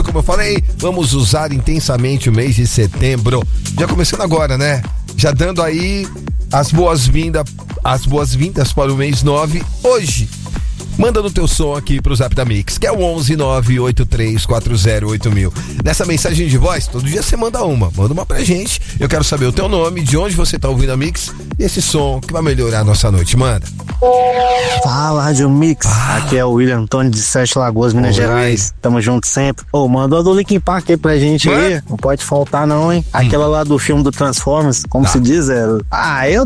como eu falei, vamos usar intensamente o mês de setembro. Já começando agora, né? Já dando aí as boas-vindas para o mês 9, hoje. Manda no teu som aqui pro Zap da Mix, que é o 11983408000. Nessa mensagem de voz, todo dia você manda uma pra gente. Eu quero saber o teu nome, de onde você tá ouvindo a Mix e esse som que vai melhorar a nossa noite. Manda. Fala, Rádio Mix. Aqui é o William Antônio de Sete Lagoas, Minas Gerais. Tamo junto sempre. Mandou do Linkin Park aí pra gente aí. Não pode faltar não, hein? Aquela lá do filme do Transformers, como se diz, eu